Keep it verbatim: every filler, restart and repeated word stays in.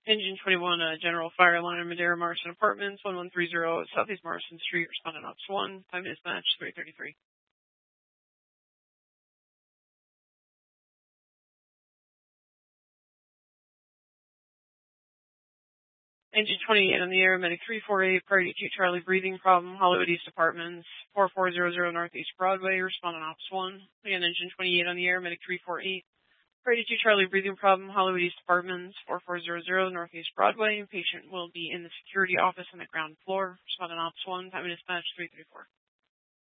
Engine twenty-one, uh, General Fire Alarm, Madera Morrison Apartments, one one three zero Southeast Morrison Street, responding Ops one, five minutes match, three thirty-three. Engine twenty-eight on the air, Medic three four eight, Priority two Charlie, breathing problem, Hollywood East Apartments, four four zero zero Northeast Broadway, responding Ops one. Again, Engine twenty-eight on the air, Medic three four eight, Priority two Charlie, breathing problem, Hollywood East Apartments, four four zero zero Northeast Broadway. Patient will be in the security office on the ground floor, responding Ops one, time and dispatch three thirty-four.